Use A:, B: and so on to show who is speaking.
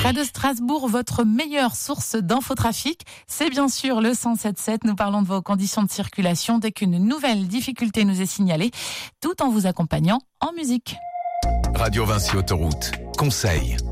A: Radio Strasbourg, votre meilleure source d'infotrafic, c'est bien sûr le 107.7. Nous parlons de vos conditions de circulation dès qu'une nouvelle difficulté nous est signalée, tout en vous accompagnant en musique.
B: Radio Vinci Autoroute, conseil.